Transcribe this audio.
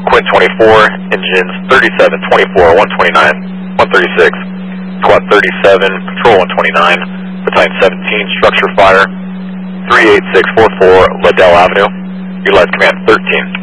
Quinn 24, engines 37, 24, 129, 136, Squad 37, Patrol 129, Battalion 17, Structure Fire, 38644 Liddell Avenue, utilize Command 13.